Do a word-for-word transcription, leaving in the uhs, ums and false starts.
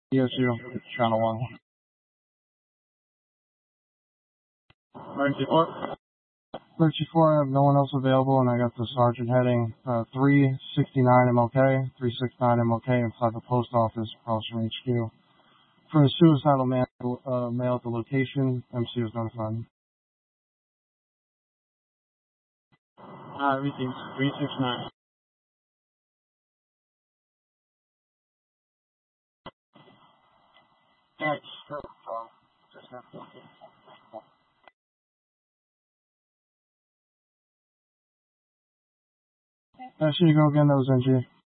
E S U, channel one. Emergency four. Emergency four, I have no one else available, and I got the sergeant heading uh, three sixty-nine M L K, three sixty-nine M L K inside the post office across from H Q. For a suicidal man, uh, male at the location, M C was notified. Uh, everything's three sixty-nine. That's still wrong. Just not okay. Actually, go again, that was N G.